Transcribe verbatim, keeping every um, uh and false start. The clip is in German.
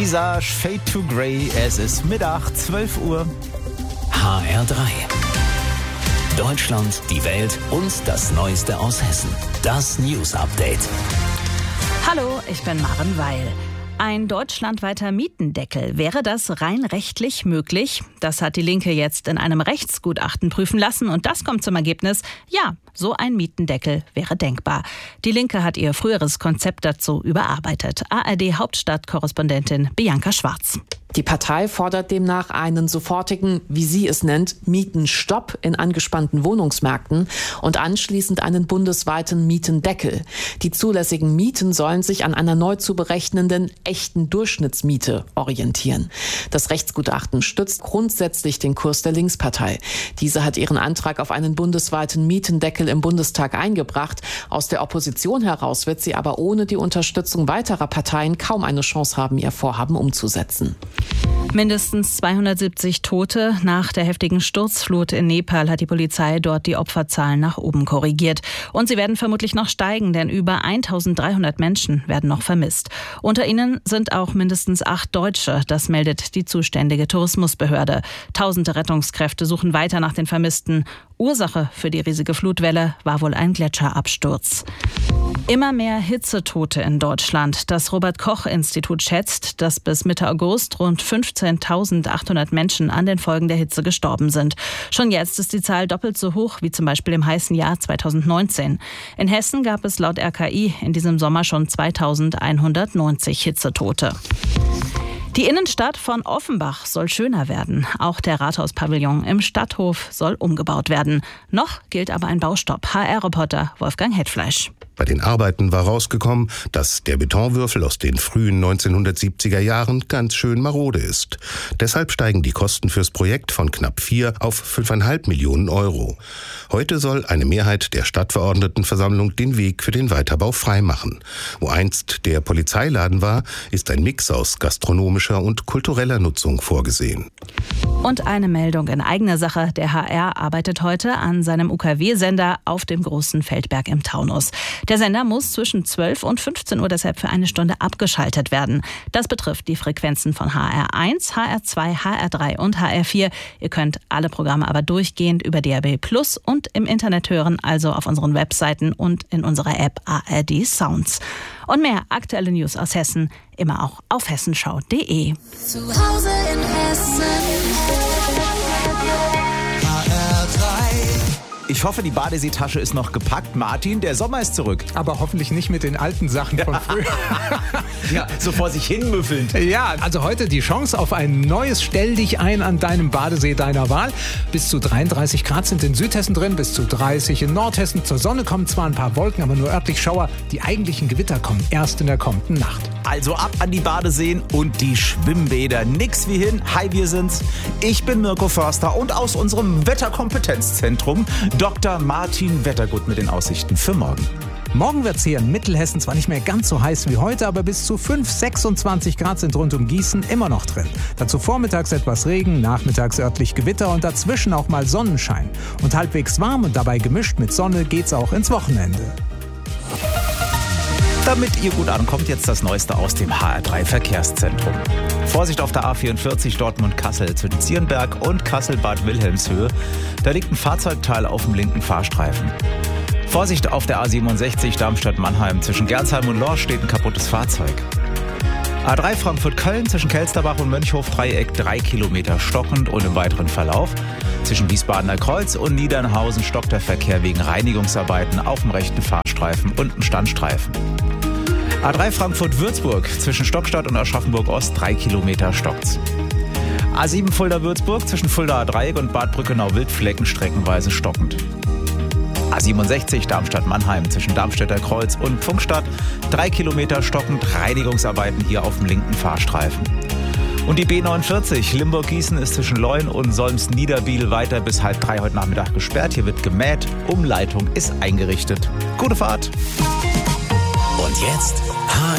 Visage, Fade to Grey. Es ist Mittag, zwölf Uhr. H R drei. Deutschland, die Welt und das Neueste aus Hessen. Das News Update. Hallo, ich bin Maren Weil. Ein deutschlandweiter Mietendeckel, wäre das rein rechtlich möglich? Das hat die Linke jetzt in einem Rechtsgutachten prüfen lassen und das kommt zum Ergebnis, ja, so ein Mietendeckel wäre denkbar. Die Linke hat ihr früheres Konzept dazu überarbeitet. A R D-Hauptstadtkorrespondentin Bianca Schwarz. Die Partei fordert demnach einen sofortigen, wie sie es nennt, Mietenstopp in angespannten Wohnungsmärkten und anschließend einen bundesweiten Mietendeckel. Die zulässigen Mieten sollen sich an einer neu zu berechnenden echten Durchschnittsmiete orientieren. Das Rechtsgutachten stützt grundsätzlich den Kurs der Linkspartei. Diese hat ihren Antrag auf einen bundesweiten Mietendeckel im Bundestag eingebracht. Aus der Opposition heraus wird sie aber ohne die Unterstützung weiterer Parteien kaum eine Chance haben, ihr Vorhaben umzusetzen. Mindestens zweihundertsiebzig Tote. Nach der heftigen Sturzflut in Nepal hat die Polizei dort die Opferzahlen nach oben korrigiert. Und sie werden vermutlich noch steigen, denn über eintausenddreihundert Menschen werden noch vermisst. Unter ihnen sind auch mindestens acht Deutsche. Das meldet die zuständige Tourismusbehörde. Tausende Rettungskräfte suchen weiter nach den Vermissten. Ursache für die riesige Flutwelle war wohl ein Gletscherabsturz. Immer mehr Hitzetote in Deutschland. Das Robert-Koch-Institut schätzt, dass bis Mitte August rund fünfzehntausendachthundert Menschen an den Folgen der Hitze gestorben sind. Schon jetzt ist die Zahl doppelt so hoch wie zum Beispiel im heißen Jahr zweitausendneunzehn. In Hessen gab es laut R K I in diesem Sommer schon zweitausendeinhundertneunzig Hitzetote. Die Innenstadt von Offenbach soll schöner werden. Auch der Rathauspavillon im Stadthof soll umgebaut werden. Noch gilt aber ein Baustopp. H R-Reporter Wolfgang Hetfleisch. Bei den Arbeiten war rausgekommen, dass der Betonwürfel aus den frühen neunzehnhundertsiebziger Jahren ganz schön marode ist. Deshalb steigen die Kosten fürs Projekt von knapp vier auf fünfeinhalb Millionen Euro. Heute soll eine Mehrheit der Stadtverordnetenversammlung den Weg für den Weiterbau freimachen. Wo einst der Polizeiladen war, ist ein Mix aus gastronomischer und kultureller Nutzung vorgesehen. Und eine Meldung in eigener Sache. Der H R arbeitet heute an seinem U K W-Sender auf dem Großen Feldberg im Taunus. Der Sender muss zwischen zwölf und fünfzehn Uhr deshalb für eine Stunde abgeschaltet werden. Das betrifft die Frequenzen von H R eins, H R zwei, H R drei und H R vier. Ihr könnt alle Programme aber durchgehend über D A B Plus und im Internet hören, also auf unseren Webseiten und in unserer App A R D Sounds. Und mehr aktuelle News aus Hessen immer auch auf hessenschau punkt de. Zu Hause in Hessen. H R drei. Ich hoffe, die Badeseetasche ist noch gepackt. Martin, der Sommer ist zurück. Aber hoffentlich nicht mit den alten Sachen von früher. Ja, so vor sich hin müffelnd. Ja, also heute die Chance auf ein neues Stell dich ein an deinem Badesee deiner Wahl. Bis zu dreiunddreißig Grad sind in Südhessen drin, bis zu dreißig in Nordhessen. Zur Sonne kommen zwar ein paar Wolken, aber nur örtlich Schauer. Die eigentlichen Gewitter kommen erst in der kommenden Nacht. Also ab an die Badeseen und die Schwimmbäder. Nix wie hin. Hi, wir sind's. Ich bin Mirko Förster und aus unserem Wetterkompetenzzentrum Doktor Martin Wettergut mit den Aussichten für morgen. Morgen wird es hier in Mittelhessen zwar nicht mehr ganz so heiß wie heute, aber bis zu fünf, sechsundzwanzig Grad sind rund um Gießen immer noch drin. Dazu vormittags etwas Regen, nachmittags örtlich Gewitter und dazwischen auch mal Sonnenschein. Und halbwegs warm und dabei gemischt mit Sonne geht's auch ins Wochenende. Damit ihr gut ankommt, jetzt das Neueste aus dem H R drei Verkehrszentrum. Vorsicht auf der A vierundvierzig Dortmund-Kassel zwischen Zierenberg und Kassel-Bad Wilhelmshöhe. Da liegt ein Fahrzeugteil auf dem linken Fahrstreifen. Vorsicht auf der A siebenundsechzig Darmstadt-Mannheim zwischen Gernsheim und Lorsch steht ein kaputtes Fahrzeug. A drei Frankfurt-Köln zwischen Kelsterbach und Mönchhof-Dreieck drei Kilometer stockend und im weiteren Verlauf. Zwischen Wiesbadener Kreuz und Niedernhausen stockt der Verkehr wegen Reinigungsarbeiten auf dem rechten Fahrstreifen und einem Standstreifen. A drei Frankfurt-Würzburg zwischen Stockstadt und Aschaffenburg-Ost drei Kilometer stockt's. A sieben Fulda-Würzburg zwischen Fulda-Dreieck und Bad Brückenau-Wildflecken streckenweise stockend. A siebenundsechzig Darmstadt-Mannheim zwischen Darmstädter Kreuz und Pfungstadt drei Kilometer stockend, Reinigungsarbeiten hier auf dem linken Fahrstreifen. Und die B neunundvierzig Limburg-Gießen ist zwischen Leun und Solms-Niederbiel weiter bis halb drei heute Nachmittag gesperrt. Hier wird gemäht, Umleitung ist eingerichtet. Gute Fahrt! Und jetzt H